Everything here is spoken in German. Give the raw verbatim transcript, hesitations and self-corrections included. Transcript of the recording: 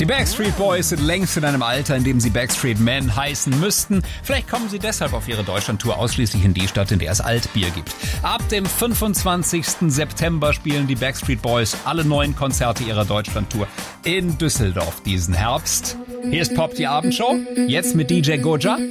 Backstreet Boys sind längst in einem Alter, in dem sie Backstreet Men heißen müssten. Vielleicht kommen sie deshalb auf ihre Deutschlandtour ausschließlich in die Stadt, in der es Altbier gibt. Ab dem fünfundzwanzigsten September spielen die Backstreet Boys alle neun Konzerte ihrer Deutschlandtour in Düsseldorf diesen Herbst. Hier ist Pop, die Abendshow. Jetzt mit D J Goja.